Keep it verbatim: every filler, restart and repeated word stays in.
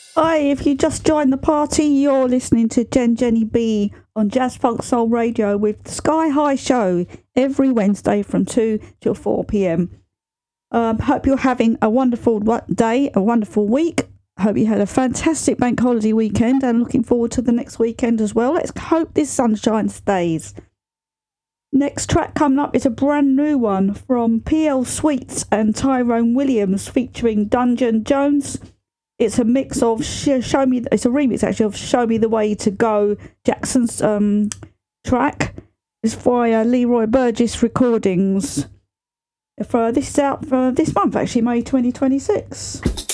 Hi, if you just joined the party, you're listening to Jen Jenny B on Jazz Funk Soul Radio with the Sky High Show every Wednesday from two till four p.m. Um, hope you're having a wonderful day, a wonderful week. Hope you had a fantastic bank holiday weekend and looking forward to the next weekend as well. Let's hope this sunshine stays. Next track coming up is a brand new one from P L Sweets and Tyrone Williams featuring Dungeon Jones. It's a mix of Show Me, it's a remix actually of Show Me the Way to Go, Jackson's um, track. It's via Leroy Burgess Recordings. For, this is out for this month actually, May twenty twenty-six.